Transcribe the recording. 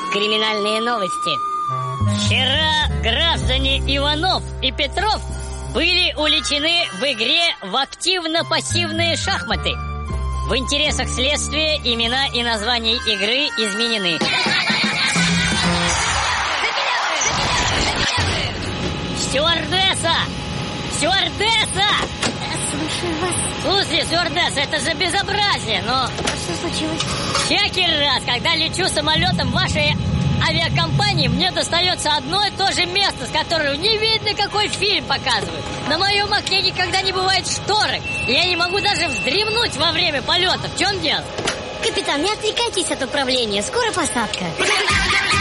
Криминальные новости. Вчера граждане Иванов и Петров были увлечены в игре в активно-пассивные шахматы. В интересах следствия имена и названия игры изменены. Стюардесса! Стюардесса! Слушаю вас. Слушай, стюардесса, это же безобразие, но... А что случилось? Всякий раз, когда лечу самолетом вашей авиакомпании, мне достается одно и то же место, с которого не видно, какой фильм показывают. На моем окне никогда не бывает шторы. Я не могу даже вздремнуть во время полета. В чем дело? Капитан, не отвлекайтесь от управления. Скоро посадка.